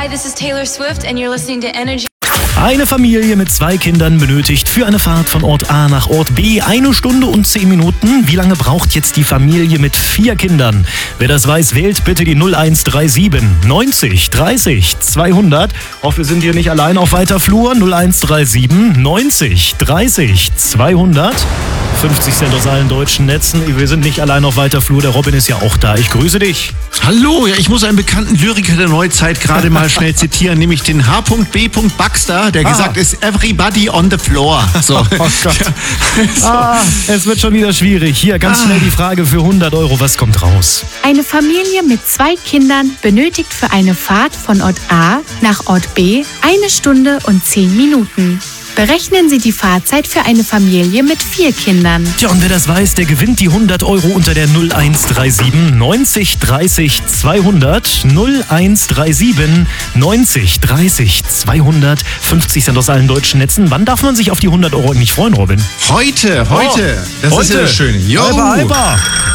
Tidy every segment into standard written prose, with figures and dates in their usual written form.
Hi, this is Taylor Swift and you're listening to Energy. Eine Familie mit 2 Kindern benötigt für eine Fahrt von Ort A nach Ort B 1 Stunde und 10 Minuten. Wie lange braucht jetzt die Familie mit 4 Kindern? Wer das weiß, wählt bitte die 0137 90 30 200. Hoffe, wir sind hier nicht allein auf weiter Flur. 0137 90 30 200. 50 Cent aus allen deutschen Netzen. Wir sind nicht allein auf weiter Flur. Der Robin ist ja auch da. Ich grüße dich. Hallo, ja, ich muss einen bekannten Lyriker der Neuzeit gerade mal schnell zitieren, nämlich den H.B. Baxter, der gesagt ist, everybody on the floor. So. Oh Gott. Es wird schon wieder schwierig. Hier, ganz schnell die Frage für 100 Euro. Was kommt raus? Eine Familie mit 2 Kindern benötigt für eine Fahrt von Ort A nach Ort B 1 Stunde und 10 Minuten. Berechnen Sie die Fahrzeit für eine Familie mit 4 Kindern. Tja, und wer das weiß, der gewinnt die 100 Euro unter der 0137 90 30 200. 0137 90 30 200. 50 Cent aus allen deutschen Netzen. Wann darf man sich auf die 100 Euro eigentlich freuen, Robin? Heute. Das heute. ist ja schön. Yo. Halber.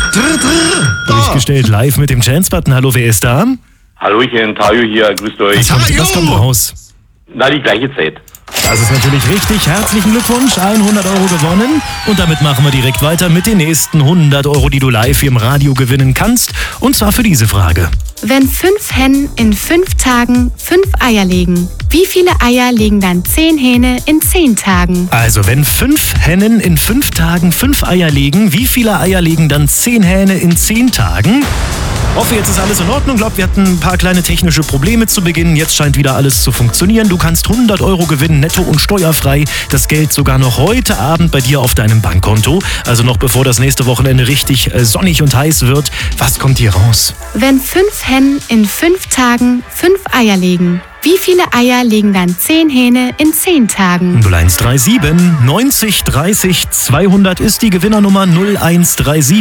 Durchgestellt live mit dem Chance-Button. Hallo, wer ist da? Hallöchen, Tayo hier, grüßt euch. Was kommt raus? Na, die gleiche Zeit. Das ist natürlich richtig. Herzlichen Glückwunsch, 100 Euro gewonnen. Und damit machen wir direkt weiter mit den nächsten 100 Euro, die du live hier im Radio gewinnen kannst. Und zwar für diese Frage. Wenn 5 Hennen in 5 Tagen 5 Eier legen, wie viele Eier legen dann 10 Hähne in 10 Tagen? Also wenn 5 Hennen in 5 Tagen 5 Eier legen, wie viele Eier legen dann 10 Hähne in 10 Tagen? Hoffe, jetzt ist alles in Ordnung. Wir hatten ein paar kleine technische Probleme zu Beginn. Jetzt scheint wieder alles zu funktionieren. Du kannst 100 Euro gewinnen, netto und steuerfrei. Das Geld sogar noch heute Abend bei dir auf deinem Bankkonto. Also noch bevor das nächste Wochenende richtig sonnig und heiß wird. Was kommt hier raus? Wenn 5 Hennen in 5 Tagen 5 Eier legen, wie viele Eier legen dann 10 Hähne in 10 Tagen? 0137 90 30 200 ist die Gewinnernummer. 0137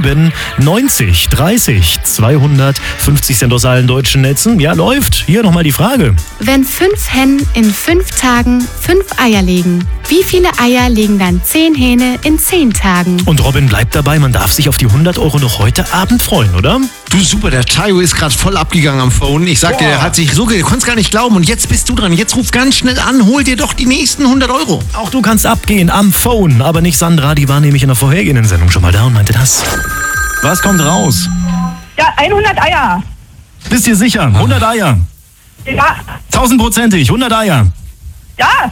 90 30 200. 50 Cent aus allen deutschen Netzen. Ja, läuft. Hier nochmal die Frage. Wenn 5 Hennen in 5 Tagen 5 Eier legen, wie viele Eier legen dann 10 Hähne in 10 Tagen? Und Robin bleibt dabei, man darf sich auf die 100 Euro noch heute Abend freuen, oder? Du, super, der Tayo ist gerade voll abgegangen am Phone. Ich sag dir, der hat sich so, du konntest gar nicht glauben. Und jetzt bist du dran. Jetzt ruf ganz schnell an, hol dir doch die nächsten 100 Euro. Auch du kannst abgehen am Phone. Aber nicht Sandra, die war nämlich in der vorhergehenden Sendung schon mal da und meinte das. Was kommt raus? Ja, 100 Eier. Bist dir sicher? 100 Eier. Ja. 1000%ig, 100 Eier. Ja.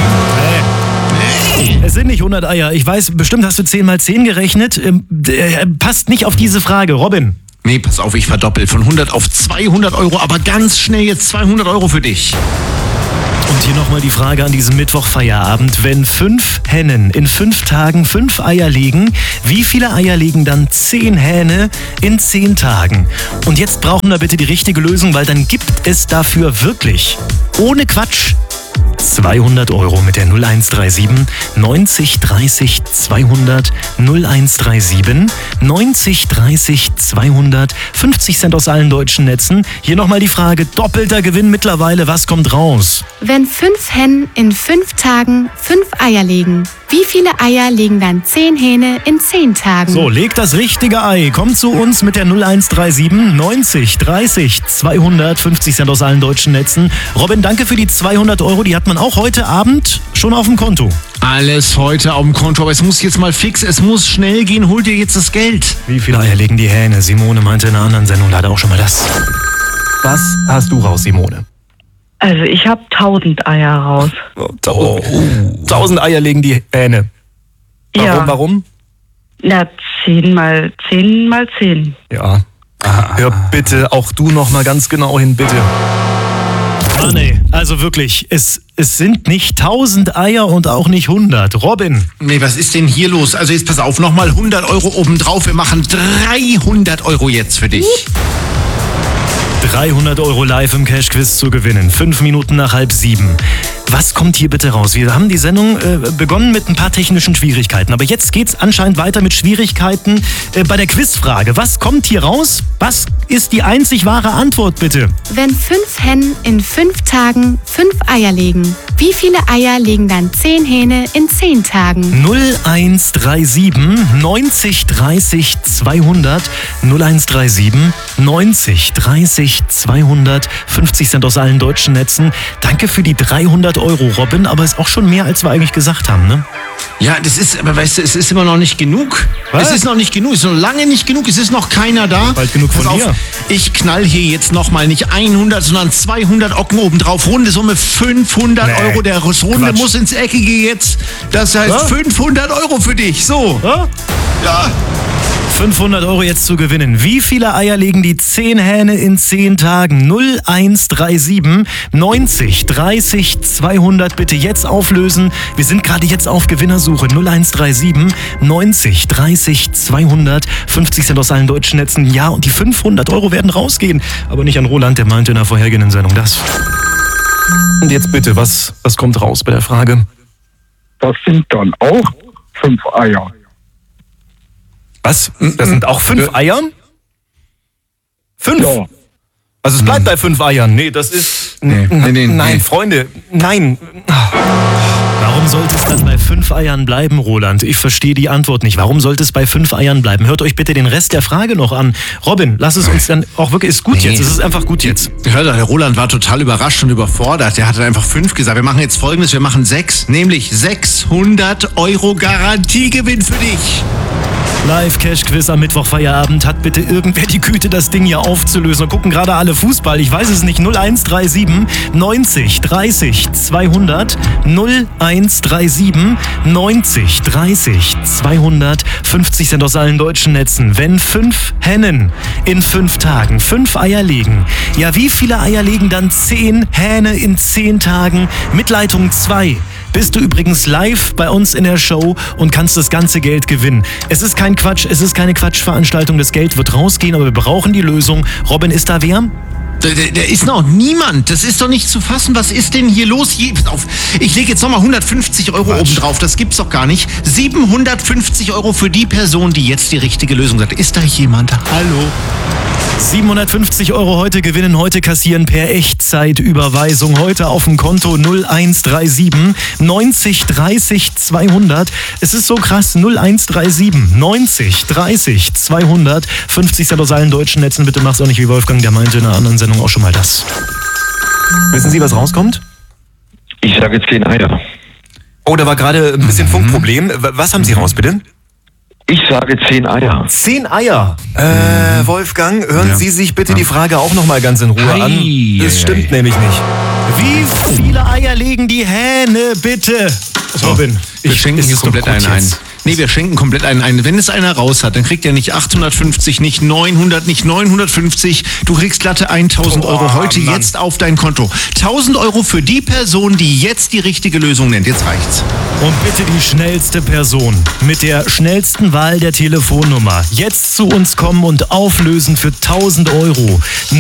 Es sind nicht 100 Eier. Ich weiß, bestimmt hast du 10 mal 10 gerechnet. Passt nicht auf diese Frage, Robin. Nee, pass auf, ich verdoppel von 100 auf 200 Euro, aber ganz schnell jetzt 200 Euro für dich. Und hier nochmal die Frage an diesem Mittwochfeierabend. Wenn 5 Hennen in 5 Tagen 5 Eier legen, wie viele Eier legen dann 10 Hähne in 10 Tagen? Und jetzt brauchen wir bitte die richtige Lösung, weil dann gibt es dafür wirklich, ohne Quatsch, 200 Euro mit der 0137 90 30 200. 0137 90 30 200. 50 Cent aus allen deutschen Netzen. Hier nochmal die Frage, doppelter Gewinn mittlerweile, was kommt raus? Wenn 5 Hennen in 5 Tagen 5 Eier legen, wie viele Eier legen dann 10 Hähne in 10 Tagen? So, leg das richtige Ei. Kommt zu uns mit der 0137 90 30 200. 50 Cent aus allen deutschen Netzen. Robin, danke für die 200 Euro. Die hat man auch heute Abend schon auf dem Konto. Alles heute auf dem Konto, aber es muss jetzt mal fix, es muss schnell gehen. Hol dir jetzt das Geld. Wie viele Eier legen die Hähne? Simone meinte in einer anderen Sendung leider auch schon mal das. Was hast du raus, Simone? Also ich habe 1000 Eier raus. 1000 Eier legen die Hähne. Warum? Na, 10 mal 10 mal 10. Ja. Hör bitte auch du noch mal ganz genau hin, bitte. Ah, nee, also wirklich, es sind nicht 1000 Eier und auch nicht 100. Robin. Nee, was ist denn hier los? Also jetzt pass auf, nochmal 100 Euro obendrauf. Wir machen 300 Euro jetzt für dich. 300 Euro live im Cash-Quiz zu gewinnen. 5 Minuten nach 6:30. Was kommt hier bitte raus? Wir haben die Sendung begonnen mit ein paar technischen Schwierigkeiten, aber jetzt geht's anscheinend weiter mit Schwierigkeiten bei der Quizfrage. Was kommt hier raus? Was ist die einzig wahre Antwort, bitte? Wenn 5 Hennen in 5 Tagen 5 Eier legen, wie viele Eier legen dann 10 Hähne in 10 Tagen? 0137 90 30 200 0137 90 30 200 50 Cent aus allen deutschen Netzen. Danke für die 300 Euro, Robin, aber ist auch schon mehr, als wir eigentlich gesagt haben, ne? Ja, das ist, aber weißt du, es ist immer noch nicht genug. Was? Es ist noch nicht genug, es ist noch lange nicht genug, es ist noch keiner da. Bald genug von Pass auf, dir. Ich knall hier jetzt nochmal nicht 100, sondern 200 Ocken obendrauf. Runde Summe 500 Euro. Der Runde Quatsch. muss ins Eckige jetzt. Das heißt Was? 500 Euro für dich. So. Ja. 500 Euro jetzt zu gewinnen. Wie viele Eier legen die 10 Hähne in 10 Tagen? 0137 90 30 200. Bitte jetzt auflösen. Wir sind gerade jetzt auf Gewinnersuche. 0137 90 30 200. 50 Cent aus allen deutschen Netzen. Ja, und die 500 Euro werden rausgehen. Aber nicht an Roland, der meinte in der vorhergehenden Sendung das. Und jetzt bitte, was kommt raus bei der Frage? Das sind dann auch 5 Eier. Was? Das sind auch 5 Eier? 5? Ja. Also es bleibt bei 5 Eiern. Nee, das ist... Nein, Freunde, nein. Warum sollte es dann bei 5 Eiern bleiben, Roland? Ich verstehe die Antwort nicht. Warum sollte es bei 5 Eiern bleiben? Hört euch bitte den Rest der Frage noch an. Robin, lass es uns dann auch wirklich... Ist gut jetzt, es ist einfach gut jetzt. Hört, der Roland war total überrascht und überfordert. Der hat dann einfach 5 gesagt. Wir machen jetzt Folgendes, wir machen 6, nämlich 600 Euro Garantiegewinn für dich. Live-Cash-Quiz am Mittwoch-Feierabend. Hat bitte irgendwer die Güte, das Ding hier aufzulösen? Und gucken gerade alle Fußball. Ich weiß es nicht. 0137 90 30 200 0137 90 30 200 50 Cent aus allen deutschen Netzen. Wenn 5 Hennen in 5 Tagen 5 Eier legen, ja, wie viele Eier legen dann 10 Hähne in 10 Tagen? Mit Leitung 2 bist du übrigens live bei uns in der Show und kannst das ganze Geld gewinnen. Es ist kein Quatsch, es ist keine Quatschveranstaltung, das Geld wird rausgehen, aber wir brauchen die Lösung. Robin, ist da wer? Da ist noch niemand. Das ist doch nicht zu fassen. Was ist denn hier los? Pass auf. Ich lege jetzt nochmal 150 Euro oben drauf. Das gibt's doch gar nicht. 750 Euro für die Person, die jetzt die richtige Lösung sagt. Ist da jemand? Hallo? 750 Euro heute gewinnen, heute kassieren per Echtzeitüberweisung. Heute auf dem Konto 0137 90 30 200. Es ist so krass, 0137 90 30 200. 50 Cent aus allen deutschen Netzen. Bitte mach's auch nicht wie Wolfgang, der meinte in einer anderen Sendung auch schon mal das. Wissen Sie, was rauskommt? Ich sage 10 Eier. Oh, da war gerade ein bisschen Funkproblem. Was haben Sie raus, bitte? Ich sage 10 Eier. 10 Eier. Wolfgang, hören Sie sich bitte die Frage auch nochmal ganz in Ruhe an. Das stimmt nämlich nicht. Wie viele Eier legen die Hähne, bitte? Robin, Wir schenken hier komplett einen ein. Nee, wir schenken komplett einen ein. Wenn es einer raus hat, dann kriegt er nicht 850, nicht 900, nicht 950. Du kriegst glatte 1000 Euro heute jetzt auf dein Konto. 1000 Euro für die Person, die jetzt die richtige Lösung nennt. Jetzt reicht's. Und bitte die schnellste Person mit der schnellsten Wahl der Telefonnummer jetzt zu uns kommen und auflösen für 1000 Euro.